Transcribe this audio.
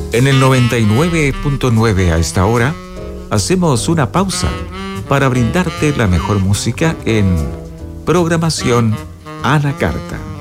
En el 99.9 a esta hora, hacemos una pausa para brindarte la mejor música en Programación a la Carta.